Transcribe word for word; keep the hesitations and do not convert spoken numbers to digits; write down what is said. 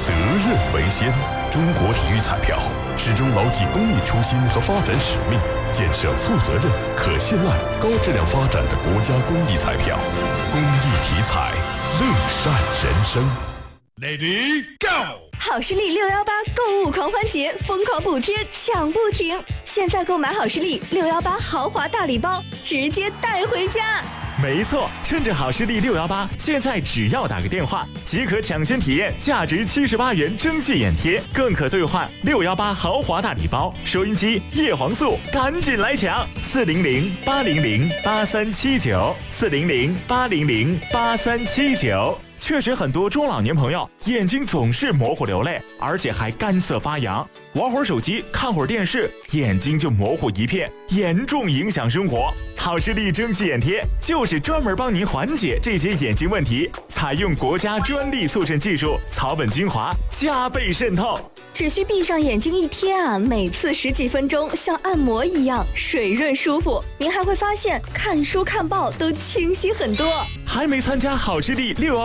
责任为先。中国体育彩票始终牢记公益初心和发展使命，建设负责任、可信赖、高质量发展的国家公益彩票。公益体彩，乐善人生。 Lady Go！ 好视力六一八购物狂欢节，疯狂补贴抢不停！现在购买好视力六一八豪华大礼包，直接带回家。 没错，趁着好视力六一八，现在只要打个电话，即可抢先体验价值七十八元蒸汽眼贴，更可兑换六一八豪华大礼包。收音机、叶黄素，赶紧来抢！四零零八零零八三七九，四零零八零零八三七九。确实，很多中老年朋友眼睛总是模糊流泪，而且还干涩发痒，玩会儿手机、看会儿电视，眼睛就模糊一片，严重影响生活。好视力蒸汽眼贴就是专门帮您缓解这些眼睛问题，采用国家专利速渗技术，草本精华加倍渗透。 只需闭上眼睛一贴啊，每次十几分钟，像按摩一样水润舒服。您还会发现看书看报都清晰很多。 还没参加好视力六